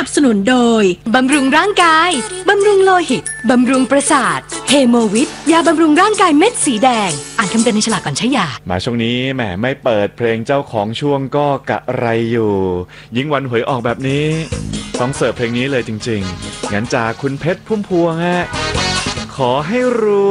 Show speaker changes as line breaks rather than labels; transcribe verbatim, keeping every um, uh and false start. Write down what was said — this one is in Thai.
สนุนโดยบำรุงร่างกายบำรุงโลหิตบำรุงประสาทเฮโมวิทยาบำรุงร่างกายเม็ดสีแดงอ่านคำเตือนในฉลากก่อนใช้ยา
มาช่วงนี้แหมไม่เปิดเพลงเจ้าของช่วงก็กะไรอยู่ยิ่งวันหวยออกแบบนี้ต้องเสิร์ฟเพลงนี้เลยจริงๆงั้นจากคุณเพชรพุ่มพวงฮะขอให้รู้